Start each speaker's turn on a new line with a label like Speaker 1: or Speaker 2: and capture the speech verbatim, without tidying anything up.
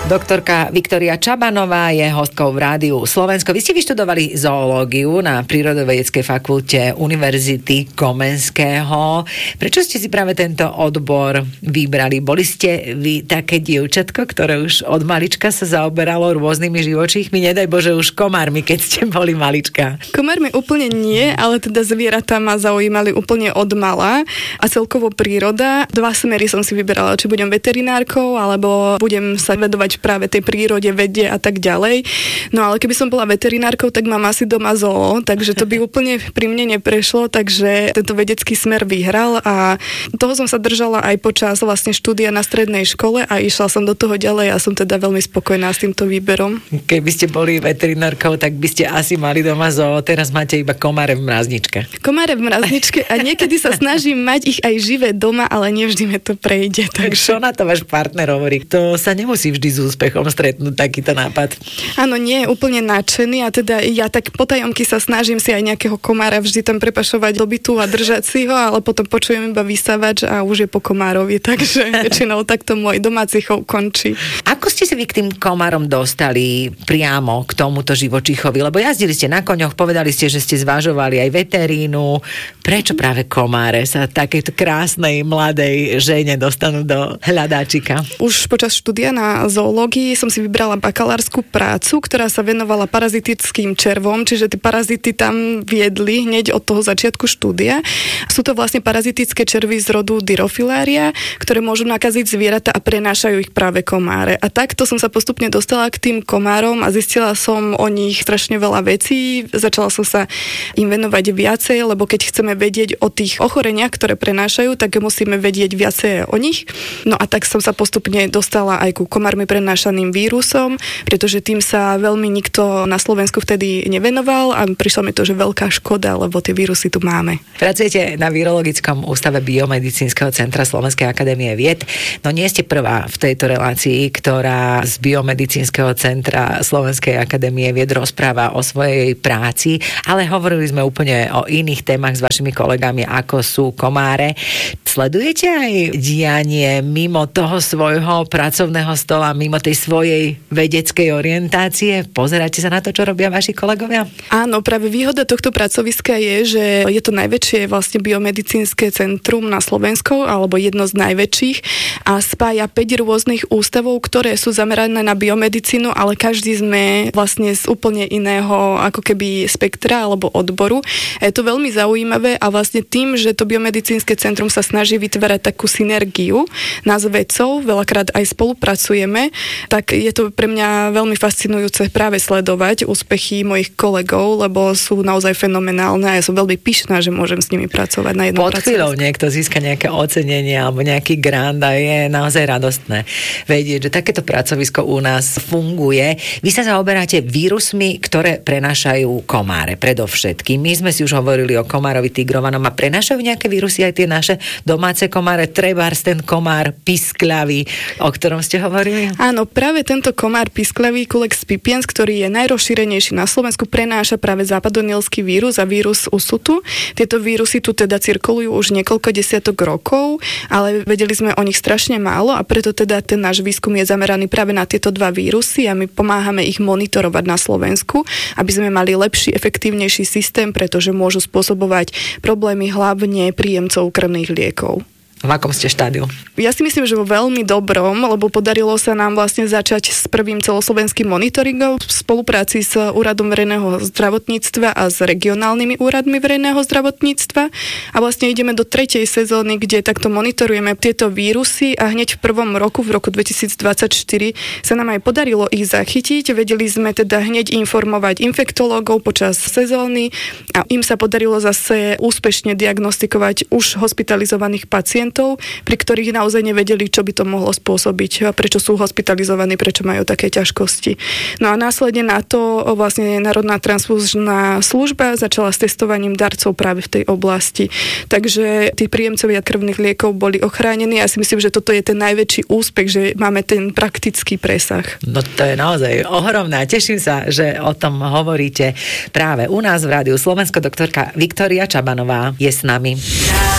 Speaker 1: Doktorka Viktória Čabanová je hostkou v rádiu Slovensko. Vy ste vyštudovali zoológiu na Prírodovedeckej fakulte Univerzity Komenského. Prečo ste si práve tento odbor vybrali? Boli ste vy také dievčatko, ktoré už od malička sa zaoberalo rôznymi živočíchmi? Nedaj Bože, už komármi, keď ste boli malička.
Speaker 2: Komármi úplne nie, ale teda zvieratá ma zaujímali úplne od mala a celkovo príroda. Dva smery som si vyberala, či budem veterinárkou, alebo budem sa vedovať práve tej prírode, vede a tak ďalej. No ale keby som bola veterinárkou, tak mám asi doma zoo, takže to by úplne pri mne neprešlo, takže tento vedecký smer vyhral a toho som sa držala aj počas vlastne štúdia na strednej škole a išla som do toho ďalej a som teda veľmi spokojná s týmto výberom.
Speaker 1: Keby ste boli veterinárkou, tak by ste asi mali doma zoo, teraz máte iba komáre v mrazničke.
Speaker 2: Komáre v mrazničke a niekedy sa snažím mať ich aj živé doma, ale nevždy mi to prejde.
Speaker 1: Takže... Čo na to váš partner hovorí? To sa nemusí vždy z úspechom stretnúť takýto nápad.
Speaker 2: Áno, nie je úplne nadšený a teda ja tak potajomky sa snažím si aj nejakého komára vždy tam prepašovať do bytu a držať si ho, ale potom počujem iba vysávač a už je po komárovi, takže väčšinou takto môj domáci chov končí.
Speaker 1: Ako ste sa vy k tým komárom dostali priamo k tomuto živočíchovi? Lebo jazdili ste na koňoch, povedali ste, že ste zvažovali aj veterínu. Prečo práve komáre sa takéto krásnej mladej žene dostanú do hľadáčika?
Speaker 2: Už počas štúdia na zoológii som si vybrala bakalárskú prácu, ktorá sa venovala parazitickým červom, čiže tie parazity tam viedli hneď od toho začiatku štúdia. Sú to vlastne parazitické červy z rodu Dirofilaria, ktoré môžu nakaziť zvieratá a prenášajú ich práve komáre. A takto som sa postupne dostala k tým komárom a zistila som o nich strašne veľa vecí. Začala som sa im venovať viacej, lebo keď chceme vedieť o tých ochoreniach, ktoré prenášajú, tak musíme vedieť viacej o nich. No a tak som sa postupne dostala aj ku komármi prenášaným vírusom, pretože tým sa veľmi nikto na Slovensku vtedy nevenoval a prišlo mi to, že veľká škoda, lebo tie vírusy tu máme.
Speaker 1: Pracujete na Virologickom ústave Biomedicínskeho centra Slovenskej akadémie vied. No nie ste prvá v tejto relácii, ktorá z Biomedicínskeho centra Slovenskej akadémie vied rozpráva o svojej práci, ale hovorili sme úplne o iných témach s vašimi kolegami, ako sú komáre. Sledujete aj dianie mimo toho svojho pracovného stola, mimo tej svojej vedeckej orientácie? Pozeráte sa na to, čo robia vaši kolegovia?
Speaker 2: Áno, práve výhoda tohto pracoviska je, že je to najväčšie vlastne biomedicínske centrum na Slovensku, alebo jedno z najväčších a spája päť rôznych ústavov, ktoré sú zamerané na biomedicínu, ale každý sme vlastne z úplne iného ako keby spektra alebo odboru. A je to veľmi zaujímavé a vlastne tým, že to biomedicínske centrum sa snaží vytvárať takú synergiu nás vedcov, veľakrát aj spolupracujeme, tak je to pre mňa veľmi fascinujúce práve sledovať úspechy mojich kolegov, lebo sú naozaj fenomenálne a ja som veľmi pyšná, že môžem s nimi pracovať na jednom pracovisku.
Speaker 1: Pod chvíľou niekto získa nejaké ocenenie alebo nejaký grant a je naozaj radostné vedieť, že takéto pracovisko u nás funguje. Vy sa zaoberáte vírusmi, ktoré prenášajú komáre predovšetkým. My sme si už hovorili o komárovi tigrovanom a prenášajú nejaké vírusy aj tie naše domáce komáre, trebárs ten komár piskľavý, o ktorom ste hovorili?
Speaker 2: Áno, práve tento komár piskľavý Culex pipiens, ktorý je najrozšírenejší na Slovensku, prenáša práve západonielský vírus a vírus usutu. Tieto vírusy tu teda cirkulujú už niekoľko desiatok rokov, ale vedeli sme o nich strašne málo a preto teda ten náš výskum je zameraný práve na tieto dva vírusy a my pomáhame ich monitorovať na Slovensku, aby sme mali lepší, efektívnejší systém, pretože môžu spôsobovať problémy hlavne príjemcov krvných liekov.
Speaker 1: V akom ste štádiu?
Speaker 2: Ja si myslím, že vo veľmi dobrom, lebo podarilo sa nám vlastne začať s prvým celoslovenským monitoringom v spolupráci s Úradom verejného zdravotníctva a s regionálnymi úradmi verejného zdravotníctva a vlastne ideme do tretej sezóny, kde takto monitorujeme tieto vírusy a hneď v prvom roku, v roku dvetisícdvadsaťštyri sa nám aj podarilo ich zachytiť. Vedeli sme teda hneď informovať infektológov počas sezóny a im sa podarilo zase úspešne diagnostikovať už hospitalizovaných pacientov, pri ktorých naozaj nevedeli, čo by to mohlo spôsobiť, prečo sú hospitalizovaní, prečo majú také ťažkosti. No a následne na to vlastne Národná transfúzna služba začala s testovaním darcov práve v tej oblasti. Takže tí príjemcovia krvných liekov boli ochránení a ja si myslím, že toto je ten najväčší úspech, že máme ten praktický presah.
Speaker 1: No to je naozaj ohromné. Teším sa, že o tom hovoríte práve u nás v rádiu Slovensko. Doktorka Viktória Čabanová je s nami.